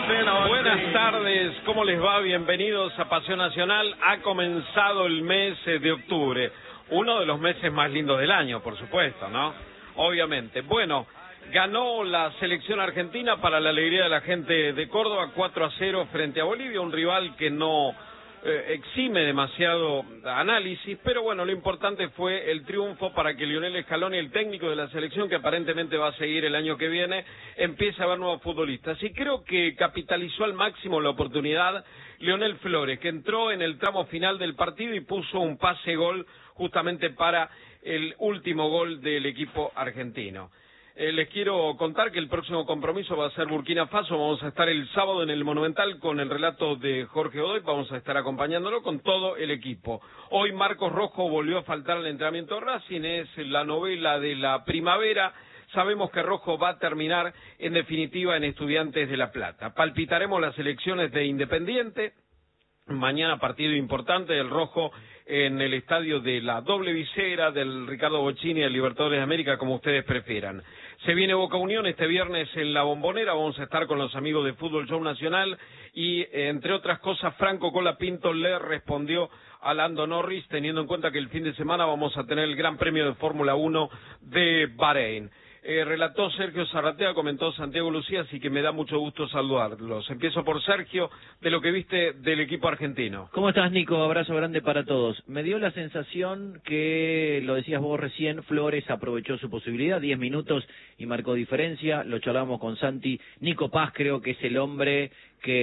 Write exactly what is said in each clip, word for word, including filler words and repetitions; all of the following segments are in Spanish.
Buenas tardes, ¿cómo les va? Bienvenidos a Pasión Nacional. Ha comenzado el mes de octubre, uno de los meses más lindos del año, por supuesto, ¿no? Obviamente. Bueno, ganó la selección argentina para la alegría de la gente de Córdoba, cuatro a cero frente a Bolivia, un rival que no eh, exime demasiado análisis, pero bueno, lo importante fue el triunfo para que Lionel Scaloni, el técnico de la selección, que aparentemente va a seguir el año que viene, empiece a ver nuevos futbolistas. Y creo que capitalizó al máximo la oportunidad Leonel Flores, que entró en el tramo final del partido y puso un pase-gol justamente para el último gol del equipo argentino. Eh, les quiero contar que el próximo compromiso va a ser Burkina Faso. Vamos a estar el sábado en el Monumental con el relato de Jorge Godoy. Vamos a estar acompañándolo con todo el equipo. Hoy Marcos Rojo volvió a faltar al entrenamiento de Racing. Es la novela de la primavera. Sabemos que Rojo va a terminar en definitiva en Estudiantes de La Plata. Palpitaremos las elecciones de Independiente. Mañana partido importante del Rojo en el estadio de la Doble Visera, del Ricardo Bocchini, del Libertadores de América, como ustedes prefieran. Se viene Boca Unión este viernes en La Bombonera, vamos a estar con los amigos de Fútbol Show Nacional y, entre otras cosas, Franco Colapinto le respondió a Lando Norris, teniendo en cuenta que el fin de semana vamos a tener el Gran Premio de Fórmula uno de Bahrein. Eh, relató Sergio Zarratea, comentó Santiago Lucía, así que me da mucho gusto saludarlos. Empiezo por Sergio, de lo que viste del equipo argentino. ¿Cómo estás, Nico? Abrazo grande para todos. Me dio la sensación que, lo decías vos recién, Flores aprovechó su posibilidad, diez minutos y marcó diferencia. Lo charlamos con Santi. Nico Paz creo que es el hombre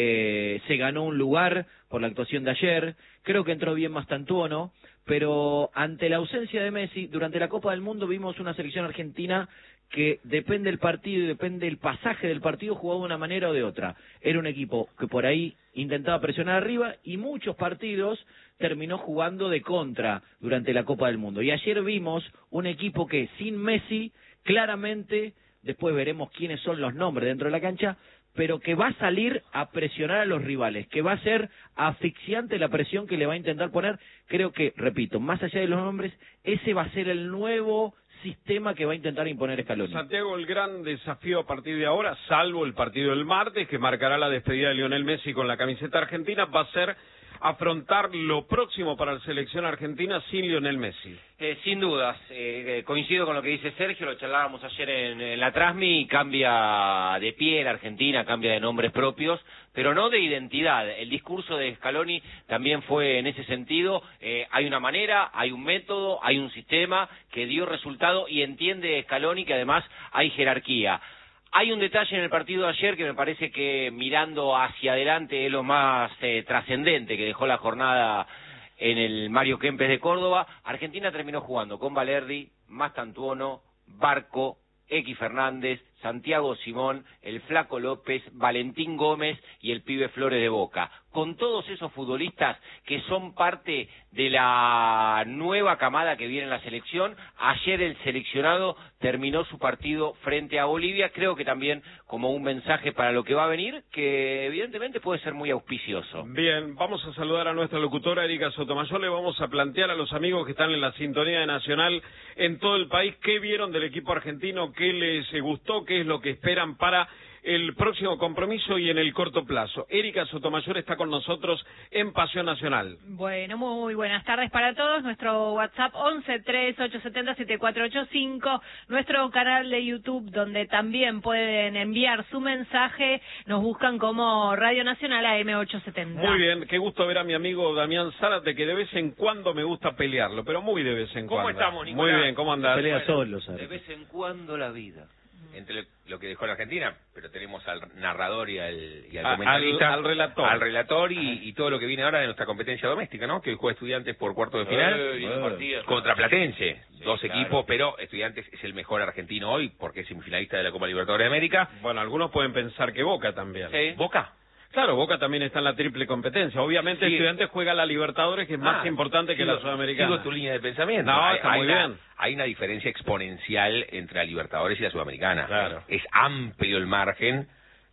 que se ganó un lugar por la actuación de ayer. Creo que entró bien Mastantuono, pero ante la ausencia de Messi, durante la Copa del Mundo vimos una selección argentina que depende del partido y depende del pasaje del partido, jugaba de una manera o de otra. Era un equipo que por ahí intentaba presionar arriba y muchos partidos terminó jugando de contra durante la Copa del Mundo. Y ayer vimos un equipo que sin Messi, claramente, después veremos quiénes son los nombres dentro de la cancha, pero que va a salir a presionar a los rivales, que va a ser asfixiante la presión que le va a intentar poner. Creo que, repito, más allá de los nombres, ese va a ser el nuevo sistema que va a intentar imponer Scaloni. Santiago, el gran desafío a partir de ahora, salvo el partido del martes, que marcará la despedida de Lionel Messi con la camiseta argentina, va a ser afrontar lo próximo para la selección argentina sin Lionel Messi. Eh, sin dudas, eh, coincido con lo que dice Sergio, lo charlábamos ayer en, en la Trasmi, cambia de pie la Argentina, cambia de nombres propios, pero no de identidad. El discurso de Scaloni también fue en ese sentido. Eh, hay una manera, hay un método, hay un sistema que dio resultado y entiende Scaloni que además hay jerarquía. Hay un detalle en el partido de ayer que me parece que mirando hacia adelante es lo más eh, trascendente que dejó la jornada en el Mario Kempes de Córdoba. Argentina terminó jugando con Valerdi, Mastantuono, Barco, X Fernández, Santiago Simón, el Flaco López, Valentín Gómez y el pibe Flores de Boca. Con todos esos futbolistas que son parte de la nueva camada que viene en la selección, ayer el seleccionado terminó su partido frente a Bolivia, creo que también como un mensaje para lo que va a venir, que evidentemente puede ser muy auspicioso. Bien, vamos a saludar a nuestra locutora Erika Sotomayor, le vamos a plantear a los amigos que están en la sintonía de Nacional en todo el país qué vieron del equipo argentino, qué les gustó, qué es lo que esperan para el próximo compromiso y en el corto plazo. Erika Sotomayor está con nosotros en Pasión Nacional. Bueno, muy buenas tardes para todos. Nuestro WhatsApp once tres ocho siete cero siete cuatro ocho cinco, nuestro canal de YouTube donde también pueden enviar su mensaje. Nos buscan como Radio Nacional A M ochocientos setenta. Muy bien, qué gusto ver a mi amigo Damián Zárate, que de vez en cuando me gusta pelearlo, pero muy de vez en ¿Cómo cuando. estamos, Nicolás? Muy bien, ¿cómo andás? Pelea Bueno, solo, ¿sabes? de vez en cuando la vida. Entre lo que dejó la Argentina, pero tenemos al narrador y al, y al A, comentarista, al, al relator, al relator y, y todo lo que viene ahora de nuestra competencia doméstica, ¿no? Que hoy juega Estudiantes por cuarto de final Eh, eh. contra Platense, Sí, dos claro. equipos, pero Estudiantes es el mejor argentino hoy porque es semifinalista de la Copa Libertadores de América. Bueno, algunos pueden pensar que Boca también. Sí. Boca. Claro, Boca también está en la triple competencia. Obviamente Sí. Estudiantes juega la Libertadores, que es más Ah, importante que sigo- la Sudamericana. Sigo tu línea de pensamiento. No, hay, está hay muy una, bien. Hay una diferencia exponencial entre la Libertadores y la Sudamericana. Claro. Es amplio el margen.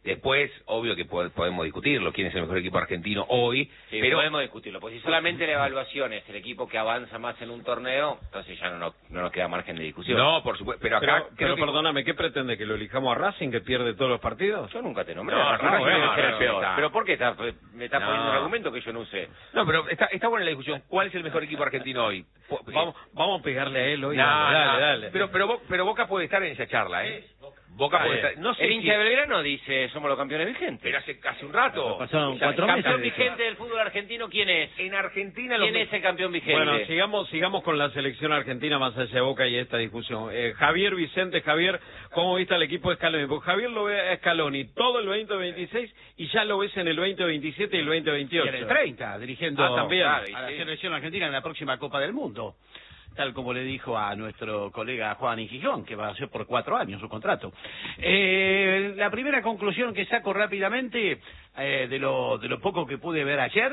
Después, obvio que po- podemos discutirlo, quién es el mejor equipo argentino hoy, Sí, pero podemos discutirlo, porque si solamente la evaluación es el equipo que avanza más en un torneo, entonces ya no, nos- no nos queda margen de discusión. no, por supuesto, pero acá Pero, creo pero que- perdóname, ¿qué pretende? ¿Que lo elijamos a Racing, que pierde todos los partidos? Yo nunca te nombré. No, Racing no, debe no, ser el no, peor. está. Pero ¿por qué está- me estás No. poniendo un argumento que yo no usé? No, pero está, está buena la discusión. ¿Cuál es el mejor equipo argentino hoy? Po- Vamos, vamos a pegarle a él hoy. No, dale, no, dale, dale. Pero, pero, Bo- pero Boca puede estar en esa charla, ¿eh? Boca Ah, puede bien. estar. No sé El si- hincha de Belgrano dice, somos los campeones vigentes. pero hace, hace un rato. Pasaron Ya, cuatro campeón meses ¿Campeón de eso. vigente del fútbol argentino quién es? En Argentina los ¿Quién es el campeón vigente? Bueno, sigamos sigamos con la selección argentina más allá de Boca y esta discusión. Eh, Javier Vicente, Javier, ¿cómo viste al equipo de Scaloni? Porque Javier lo ve a Scaloni todo el veinte veintiséis y ya lo ves en el veinte veintisiete y el veinte veintiocho. Y en el treinta, dirigiendo Ah, también. a Claro, la sí. selección argentina en la próxima Copa del Mundo. Tal como le dijo a nuestro colega Juan Gijón, que va a ser por cuatro años su contrato. Eh, la primera conclusión que saco rápidamente eh, de, lo, de lo poco que pude ver ayer,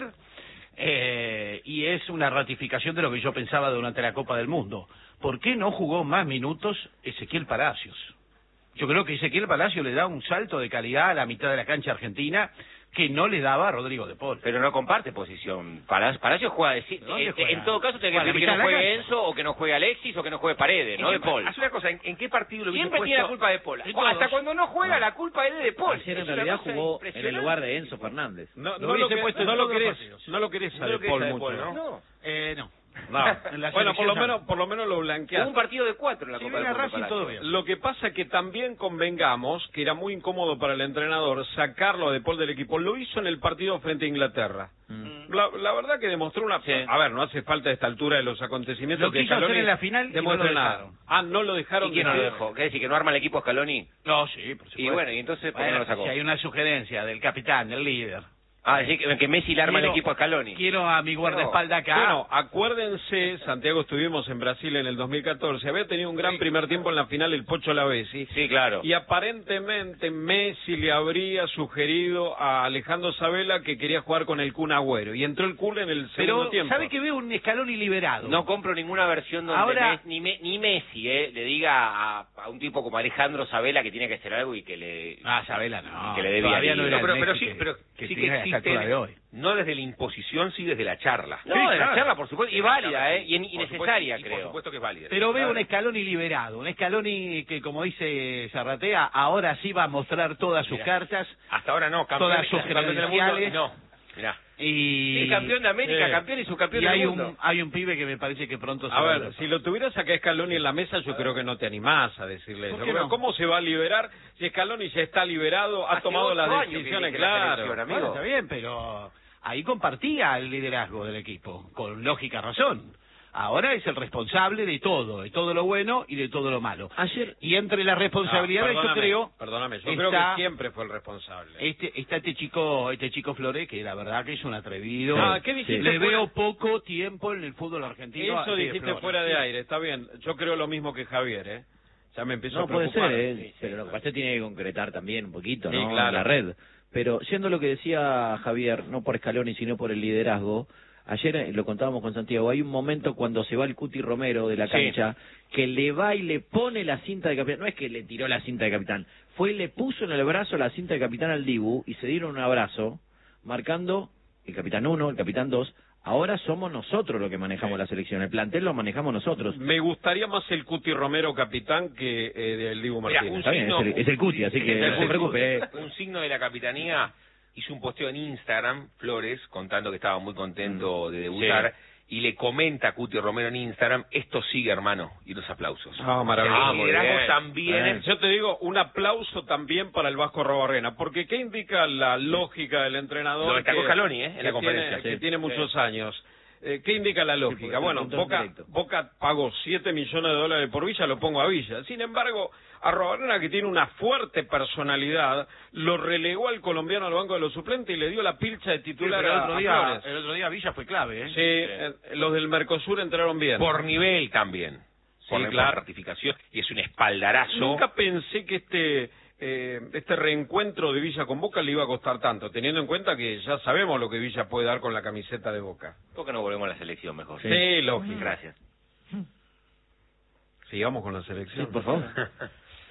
eh, y es una ratificación de lo que yo pensaba durante la Copa del Mundo. ¿Por qué no jugó más minutos Ezequiel Palacios? Yo creo que Ezequiel Palacios le da un salto de calidad a la mitad de la cancha argentina que no le daba a Rodrigo de Paul. Pero no comparte posición. Palacios, Palacios juega de... ¿Dónde eh, juega? En todo caso, tiene que Juega decir que la no mitad de la juegue cancha. Enzo, o que no juegue Alexis, o que no juegue Paredes, no de Paul. Haz una cosa, ¿en, en qué partido lo viste Siempre tiene la puesto? culpa de Paul. En todos. Hasta cuando no juega, la culpa es de Paul. Ayer en Es una realidad cosa jugó en el impresionante. lugar de Enzo Fernández. No, Lo no, lo, hubiese que- puesto en no lo todos los querés, partidos. no lo querés a No De lo querés Paul a De mucho. Paul, ¿no? No. Eh, no. No. En la Bueno, por lo selección menos por lo menos lo Hubo blanqueaste. un partido de cuatro en la Si Copa viene del a Mundo. Racing, todo Palacios. bien. Lo que pasa que también convengamos que era muy incómodo para el entrenador sacarlo a De Paul del equipo. Lo hizo en el partido frente a Inglaterra. Mm. La, la verdad que demostró una... Sí. A ver, no hace falta a esta altura de los acontecimientos Lo que quiso hacer Scaloni en la final y no demuestre lo nada. dejaron. Ah, no lo dejaron. ¿Y quién no lo decir. dejó? ¿Qué decir? ¿Que no arma el equipo Scaloni? No, sí, por supuesto. Y bueno, y entonces, ¿por qué no Bueno, lo sacó? si hay una sugerencia del capitán, del líder. Ah, decir que, que Messi le arma el Quiero- equipo a Scaloni. Quiero a mi guardaespaldas acá. Bueno, acuérdense, Santiago, estuvimos en Brasil en el dos mil catorce, había tenido un gran primer tiempo en la final el Pocho Lavezzi, Sí, claro. y aparentemente Messi le habría sugerido a Alejandro Sabela que quería jugar con el Kun Agüero, y entró el Kun en el segundo Pero, tiempo. ¿sabe que veo un Scaloni liberado? No compro ninguna versión donde Ahora- Mes- ni, Me- ni Messi eh, le diga a, a un tipo como Alejandro Sabela que tiene que hacer algo y que le... Ah, Sabela no. que le debía Todavía ir. no No, era pero, el pero Messi sí, que- pero que sí tiene que a esta existe, altura de hoy. no desde la imposición, sí desde la charla. No, Sí, de la claro. charla, por supuesto, y De la válida, charla, ¿eh? Y, y por necesaria, supuesto, y creo. Por supuesto que es válida. Pero veo Claro. un Scaloni liberado, un Scaloni que, como dice Zarratea, ahora sí va a mostrar todas sus Mirá. cartas Hasta ahora no, campeón, Todas sus campeón del mundo, credenciales. no. Mirá. y... Sí, campeón de América, Sí. campeón y subcampeón y del hay mundo. un, hay un pibe que me parece que pronto se A va ver, Europa. si lo tuvieras acá Scaloni en la mesa, yo creo que no te animás a decirle ¿Por eso. qué Pero no? ¿cómo se va a liberar si Scaloni ya está liberado, ha Hace tomado ocho las años que decisiones? dirige la Claro. selección, amigo. Bueno, está bien, pero ahí compartía el liderazgo del equipo, con lógica razón. Ahora es el responsable de todo, de todo lo bueno y de todo lo malo. Ayer Y entre las responsabilidades, Ah, yo creo, Perdóname, yo creo está- que siempre fue el responsable. este, está este chico, este chico Flores, que la verdad que es un atrevido. Ah, ¿qué dijiste Le fuera? veo poco tiempo en el fútbol argentino. Eso a Fede dijiste Flores. fuera de aire, está bien. Yo creo lo mismo que Javier, ¿eh? Ya me empiezo no a puede preocupar. ser, ¿eh? Pero lo que pasa es que tiene que concretar también un poquito, Sí, ¿no? claro. La red. Pero siendo lo que decía Javier, no por Scaloni, sino por el liderazgo, ayer eh, lo contábamos con Santiago, hay un momento cuando se va el Cuti Romero de la Sí. cancha, que le va y le pone la cinta de capitán, no es que le tiró la cinta de capitán, fue y le puso en el brazo la cinta de capitán al Dibu y se dieron un abrazo, marcando el capitán uno, el capitán dos. Ahora somos nosotros los que manejamos la selección, el plantel lo manejamos nosotros. Me gustaría más el Cuti Romero capitán que eh, del Dibu Mira, Martínez. un Está bien, signo- es el- es el Cuti, así que es no se el preocupe, Cuti. Un signo de la capitanía hizo un posteo en Instagram, Flores, contando que estaba muy contento de debutar, y le comenta a Cuti Romero en Instagram, esto sigue, hermano, y los aplausos. Ah, maravilloso. El liderazgo bien. también. Eh, yo te digo, un aplauso también para el Vasco Robarrena, porque ¿qué indica la lógica del entrenador? Lo destacó que- Scaloni, ¿eh? en que la conferencia. Tiene, que Sí. tiene muchos años. Eh, ¿Qué indica la lógica? porque Bueno, es un Boca, directo. Boca pagó siete millones de dólares por Villa, lo pongo a Villa. Sin embargo, a Robarena, que tiene una fuerte personalidad, lo relegó al colombiano al banco de los suplentes y le dio la pilcha de Sí, titular pero el a, otro a día, Flores. el otro día Villa fue clave, ¿eh? Sí, eh, los del Mercosur entraron bien. Por nivel también. Por Sí, la claro. ratificación, y es un espaldarazo. Nunca pensé que este eh, este reencuentro de Villa con Boca le iba a costar tanto, teniendo en cuenta que ya sabemos lo que Villa puede dar con la camiseta de Boca. ¿Por qué no volvemos a la selección mejor? Sí, lógico. Gracias. Sigamos con la Sí, selección. por favor.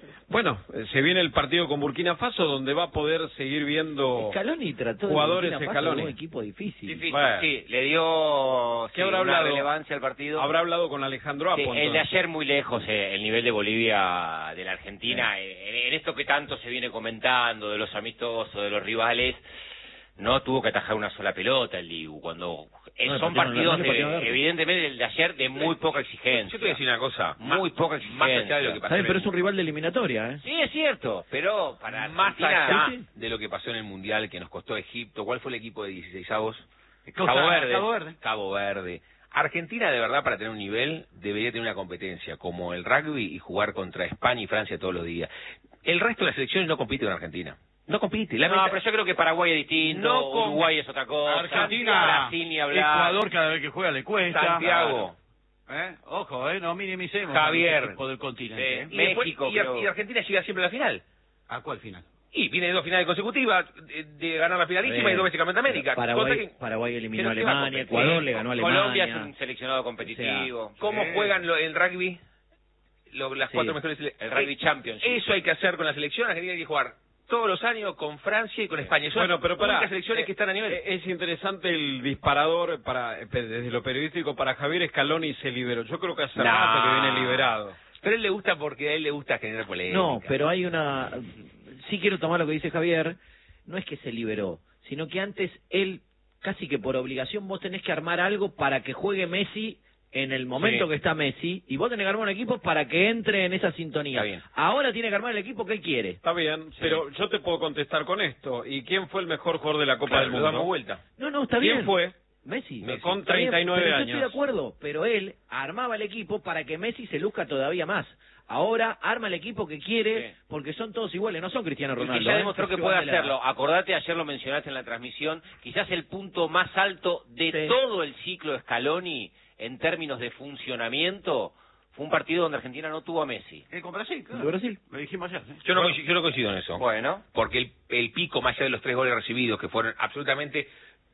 Bueno, eh, se viene el partido con Burkina Faso, donde va a poder seguir viendo Scaloni trató de jugadores Burkina Faso Scaloni. un equipo difícil. Difícil, Bueno. sí, le dio ¿Qué sí, habrá una hablado? relevancia al partido. Habrá hablado con Alejandro Sí, Apo. el de entonces. ayer muy lejos, eh, el nivel de Bolivia de la Argentina, en, en esto que tanto se viene comentando, de los amistosos, de los rivales, no tuvo que atajar una sola pelota el Dibu, cuando eh, No, el son partido no- partidos, no le partió de- nada. evidentemente el de ayer, de muy poca exigencia. Yo te voy a decir una cosa. Muy más- poca Más allá de lo que exigencia. pasó ¿Sabes? en Pero el es un rival de eliminatoria, ¿eh? Sí, es cierto, pero para Más Argentina... allá de lo que pasó en el Mundial que nos costó Egipto, ¿cuál fue el equipo de dieciseisavos? Costa- Cabo Verde. Cabo Verde. Cabo Verde. Argentina, de verdad, para tener un nivel, debería tener una competencia como el rugby y jugar contra España y Francia todos los días. El resto de las selecciones no compite con Argentina. No compite. La No, meta- pero yo creo que Paraguay es distinto, No con- Uruguay es otra cosa, Argentina, Brasil ni hablar, Ecuador cada vez que juega le cuesta. Santiago. ¿Eh? Ojo, eh, no minimicemos Javier. al equipo del continente. Sí. ¿eh? Y, después- México, y Ar- creo. y Argentina llega siempre a la final. ¿A cuál final? Y viene de dos finales consecutivas, de, de ganar la finalísima Bien. y dos veces campeón de América. Paraguay, Cosa que- Paraguay eliminó a que no se va a Alemania, competir. Ecuador le ganó a Alemania. Colombia es un seleccionado competitivo. ¿Cómo Sí. juegan lo- el rugby? Lo- las Sí. cuatro mejores sele- El rugby Eh, championship. Eso hay que hacer con la selección. Argentina hay que jugar todos los años con Francia y con España. Son Bueno, pero las para únicas selecciones que están a nivel. Es interesante el disparador para eh, desde lo periodístico para Javier Scaloni se liberó. Yo creo que hace No. rato que viene liberado. Pero a él le gusta porque a él le gusta generar polémica. No, pero hay una... Sí quiero tomar lo que dice Javier, no es que se liberó, sino que antes él, casi que por obligación, vos tenés que armar algo para que juegue Messi en el momento Sí. que está Messi, y vos tenés que armar un equipo para que entre en esa sintonía. Está bien. Ahora tiene que armar el equipo que él quiere. Está bien, pero yo te puedo contestar con esto. ¿Y quién fue el mejor jugador de la Copa Claro, del lo Mundo? damos vuelta. No, no, está ¿Quién bien. fue? Messi. Messi. Con Está bien, treinta y nueve pero yo años. estoy de acuerdo, pero él armaba el equipo para que Messi se luzca todavía más. Ahora arma el equipo que quiere, Sí. porque son todos iguales, no son Cristiano Y que Ronaldo. ya ¿eh? demostró que Porque puede van de la- hacerlo. Acordate, ayer lo mencionaste en la transmisión, quizás el punto más alto de Sí. todo el ciclo Scaloni en términos de funcionamiento fue un partido donde Argentina no tuvo a Messi. Eh, con Brasil, claro. ¿De Brasil? Lo dijimos ayer. ¿eh? Yo no, coincido, yo no coincido en eso. Bueno, Porque el, el pico, más allá de los tres goles recibidos, que fueron absolutamente...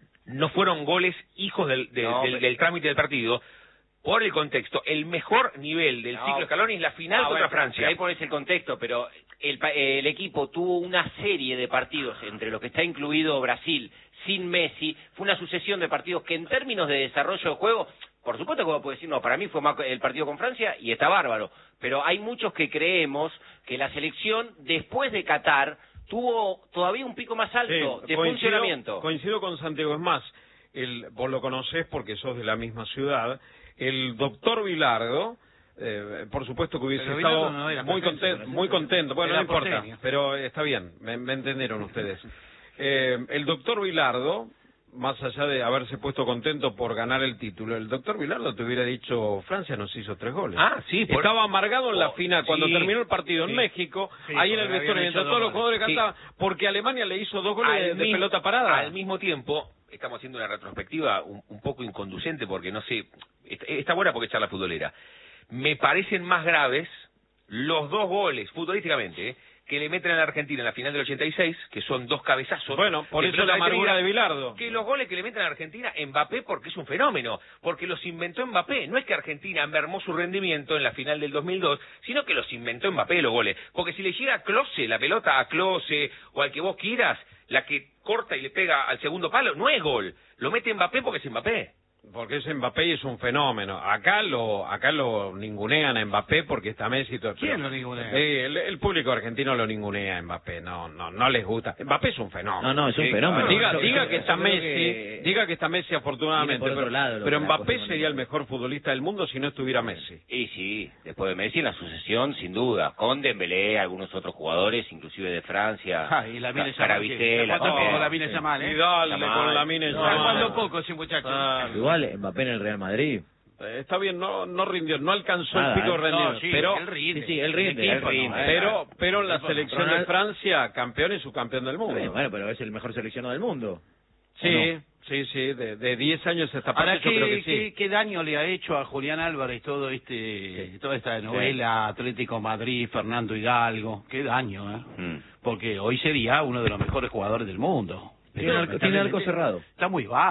No fueron goles hijos del, del- No, del- pero- del trámite del partido. Por el contexto, el mejor nivel del No. ciclo Scaloni es la final Ah, contra bueno, Francia. Ahí pones el contexto, pero el, pa- el equipo tuvo una serie de partidos, entre los que está incluido Brasil, sin Messi. Fue una sucesión de partidos que en términos de desarrollo de juego, por supuesto que uno puede decir, no, para mí fue más el partido con Francia y está bárbaro. Pero hay muchos que creemos que la selección, después de Qatar, tuvo todavía un pico más alto Sí, de coincido- funcionamiento. Coincido con Santiago, es más, el, vos lo conocés porque sos de la misma ciudad, el doctor Vilardo, eh, por supuesto que hubiese Pero estado Bilardo no era muy platense, contento, era muy contento, bueno, no era importa, porteño. pero está bien, me, me entendieron ustedes. Eh, el doctor Vilardo, más allá de haberse puesto contento por ganar el título, el doctor Vilardo te hubiera dicho, Francia nos hizo tres goles. Ah, sí, por- Estaba amargado en la Oh, final, cuando sí, terminó el partido en sí. México, Sí, ahí en el porque vestuario, habían mientras hecho todos dos los jugadores goles. cantaban, porque Alemania le hizo dos goles de, de mismo- pelota parada. Al mismo tiempo, estamos haciendo una retrospectiva un, un poco inconducente porque no sé, está, está buena porque echar la futbolera. Me parecen más graves los dos goles, futbolísticamente, ¿eh? que le meten a la Argentina en la final del ochenta y seis, que son dos cabezazos. Bueno, por de eso pelota la amargura detenida, de Bilardo. que los goles que le meten a la Argentina, Mbappé, porque es un fenómeno, porque los inventó Mbappé. No es que Argentina mermó su rendimiento en la final del dos mil dos, sino que los inventó Mbappé los goles. Porque si le llega a Klose, la pelota a Klose o al que vos quieras, la que corta y le pega al segundo palo, no es gol. Lo mete Mbappé porque es Mbappé. Porque es Mbappé y es un fenómeno. Acá lo acá lo ningunean a Mbappé porque está Messi y todo. ¿Quién pero- lo ningunea? Eh, el, el público argentino lo ningunea a Mbappé. No, no, no les gusta. Mbappé es un fenómeno. No, no, es un Sí, fenómeno. claro. Diga, Yo- diga yo- que está yo creo Messi, que diga que está Messi afortunadamente. viene por otro pero lado lo pero que la Mbappé cosa sería el con- mejor futbolista del mundo si no estuviera Messi. Y sí, después de Messi en la sucesión, sin duda, con Dembélé, algunos otros jugadores, inclusive de Francia, Ah, y la mina Ca- Carabitela ¿Cuánto también. poco la mina esa mal, eh? Y dale Está con mal. la mina Está esa jugando mano. poco ese muchacho. Ah, Igual Mbappé en el Real Madrid. Eh, Está bien, no no rindió, no alcanzó Nada, el pico de ¿eh? rendimiento, No, sí, pero él rinde. Sí, sí, él rinde, El él equipo rinde. no, eh. pero pero en la Ronald- selección de Francia, campeón y subcampeón del mundo. Bueno, bueno, pero es el mejor seleccionado del mundo. Sí, ¿O no? sí, sí, de, de diez años esta parte Ahora, yo creo ¿qué, que sí. qué, qué daño le ha hecho a Julián Álvarez todo este, toda esta novela Atlético Madrid, Fernando Hidalgo? Qué daño, ¿eh? Mm. Porque hoy sería uno de los mejores jugadores del mundo. Tiene arco- tiene arco cerrado. Está muy bajo.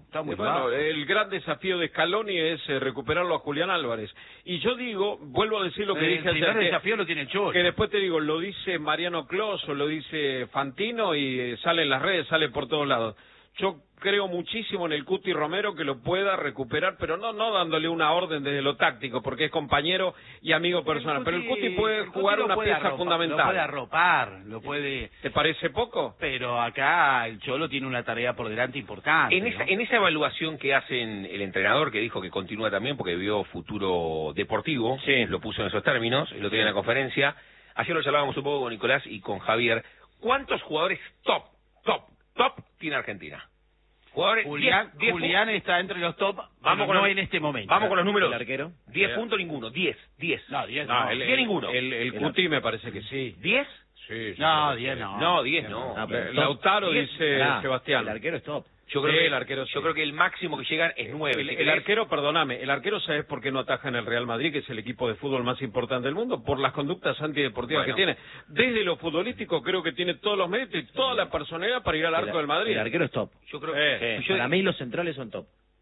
está muy Eh, bueno, bajo. el gran desafío de Scaloni es eh, recuperarlo a Julián Álvarez. Y yo digo, vuelvo a decir lo que el dije primer ayer, que- desafío lo tiene el Cholo. que después te digo, lo dice Mariano Clos o lo dice Fantino y eh, sale en las redes, sale por todos lados. Yo creo muchísimo en el Cuti Romero que lo pueda recuperar, pero no no dándole una orden desde lo táctico, porque es compañero y amigo personal. Pero el Cuti puede el Cuti jugar lo una puede pieza arropar, fundamental. Lo puede arropar, lo puede... ¿Te parece poco? Pero acá el Cholo tiene una tarea por delante importante. En esa, ¿no? en esa evaluación que hacen el entrenador, que dijo que continúa también porque vio futuro deportivo, Sí. lo puso en esos términos, y lo tenía en la conferencia, ayer lo charlábamos un poco con Nicolás y con Javier, ¿cuántos jugadores top, top, top tiene Argentina? Jugadores, Julián, diez, diez Julián está entre los top, Vamos vamos con no los- en este momento. Vamos con los números. ¿El arquero? diez puntos ninguno, diez, diez. No, diez No, no. el, diez el- ninguno. El, el Cuti me parece que sí. ¿diez? Sí, sí, No, creo que diez sí. no. No, diez no. Ah, pero Eh, top. Lautaro diez. dice Pará, Sebastián. El arquero es top. Yo creo Sí, que el arquero sí. Yo creo que el máximo que llegan es nueve. El, ¿te el crees? arquero, perdóname, el arquero, ¿sabes por qué no ataja en el Real Madrid, que es el equipo de fútbol más importante del mundo? Por las conductas antideportivas Bueno. que tiene. Desde lo futbolístico creo que tiene todos los méritos y toda la personalidad para ir al arco El- del Madrid. El arquero es top. Yo creo Eh, que... yo- Para mí los centrales son top.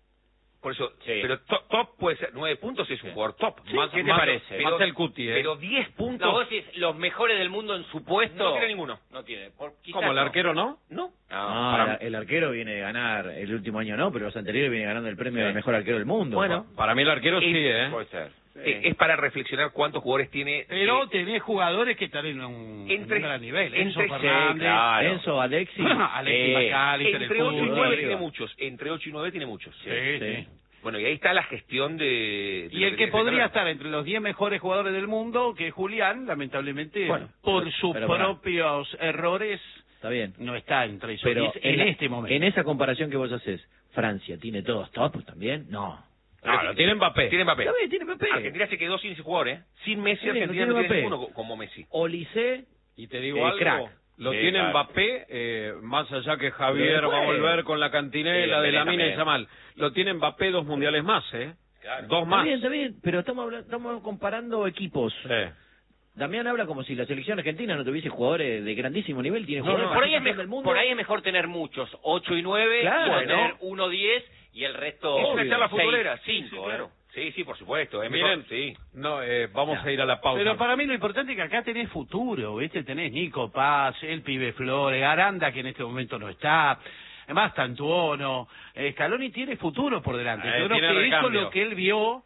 Por eso, Sí. pero top, top puede ser, nueve puntos es un jugador top. Más- ¿Qué te más- parece? más el Cuti, ¿eh? Pero diez puntos... No, vos decís, los mejores del mundo en su puesto. No tiene ninguno. No tiene. Por, quizás ¿Cómo, el no. arquero no? No. No, para- el, el arquero viene de ganar, el último año no, pero los anteriores viene ganando el premio Sí. del mejor arquero del mundo. Bueno. Para mí el arquero sí, ¿eh? Puede ser. Eh, Es para reflexionar cuántos jugadores tiene... Pero eh, tenés jugadores que están en un, Entre- en un gran nivel. entre- Enzo sí, Fernández, claro. Enzo, Alexis. Alexis Eh, McAllister, entre el ocho y Cuti. nueve arriba. tiene muchos. Entre ocho y nueve tiene muchos. Sí, Sí. sí. Bueno, y ahí está la gestión de... de Y lo el que tiene podría Scaloni. estar entre los diez mejores jugadores del mundo, que es Julián, lamentablemente, Bueno, por pero- sus pero pará. propios errores, Está bien. no está entre esos Pero diez en la- este momento. En esa comparación que vos haces, Francia, ¿tiene todos top también? No. No, lo tiene Mbappé. Tiene Mbappé. Está bien, tiene Mbappé. Argentina se quedó sin ese jugador, ¿eh? Sin Messi, Está bien, Argentina no no tiene tiene Mbappé. ninguno como Messi. Olise, Y te digo Eh, algo, crack. lo Sí, tiene claro. Mbappé, eh, más allá que Javier Pero va a después- volver con la cantinela Sí, de la mina y también. Yamal. Lo tiene Mbappé dos mundiales más, ¿eh? Claro. Dos está más. bien, está bien, pero estamos, habla- estamos comparando equipos. Sí. Damián habla como si la selección argentina no tuviese jugadores de grandísimo nivel, tiene No, jugadores no, por, ahí es campeón mejor, del mundo. por ahí es mejor tener muchos, ocho y nueve, Claro, o tener ¿no? uno diez y el resto Es una charla seis, futbolera, sí, cinco, sí, ¿eh? claro. Sí, sí, por supuesto. Es Miren, mejor, sí. no, eh, vamos a ir a la pausa. Pero para mí lo importante es que acá tenés futuro, ¿viste? Tenés Nico Paz, el pibe Flores, Aranda, que en este momento no está, más Tantuono. Eh, Scaloni tiene futuro por delante. Eh, Yo creo tiene que hizo recambio. lo que él vio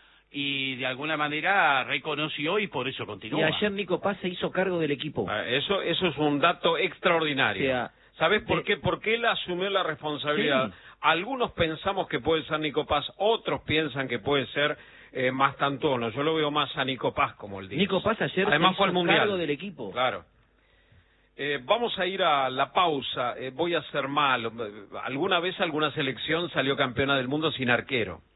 y de alguna manera reconoció y por eso Y continúa. ayer Nico Paz se hizo cargo del equipo. Ah, Eso, eso es un dato extraordinario. O sea, ¿Sabes por de- qué? Porque él asumió la responsabilidad. Sí. Algunos pensamos que puede ser Nico Paz, otros piensan que puede ser eh, más Tantono. Yo lo veo más a Nico Paz como el diez. Nico Paz ayer Además se fue al hizo Mundial. cargo del equipo. Claro. Eh, vamos a ir a la pausa. Eh, voy a ser malo. Alguna vez alguna selección salió campeona del mundo sin arquero.